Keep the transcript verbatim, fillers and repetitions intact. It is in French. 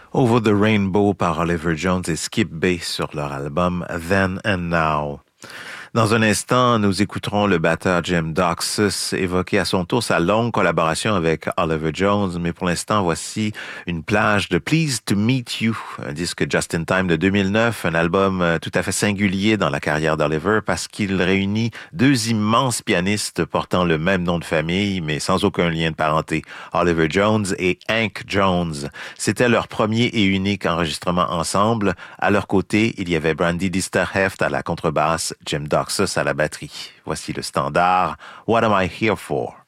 Over the Rainbow par Oliver Jones et Skip Bay sur leur album Then and Now. Dans un instant, nous écouterons le batteur Jim Doxus évoquer à son tour sa longue collaboration avec Oliver Jones, mais pour l'instant, voici une plage de Pleased to Meet You, un disque Just in Time de deux mille neuf, un album tout à fait singulier dans la carrière d'Oliver parce qu'il réunit deux immenses pianistes portant le même nom de famille, mais sans aucun lien de parenté, Oliver Jones et Hank Jones. C'était leur premier et unique enregistrement ensemble. À leur côté, il y avait Brandy Disterheft à la contrebasse, Jim Doxus à la batterie. Voici le standard What Am I Here For?